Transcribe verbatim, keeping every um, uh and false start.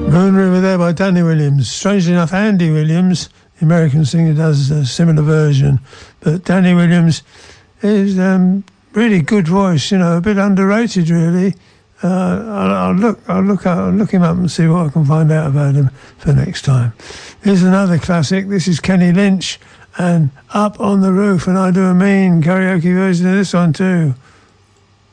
Moon River there by Danny Williams. Strangely enough, Andy Williams, the American singer, does a similar version. But Danny Williams is um, really good voice, you know, a bit underrated, really. Uh, I'll, I'll look, I'll look, I'll look him up and see what I can find out about him for next time. Here's another classic. This is Kenny Lynch and Up on the Roof, and I do a mean karaoke version of this one too.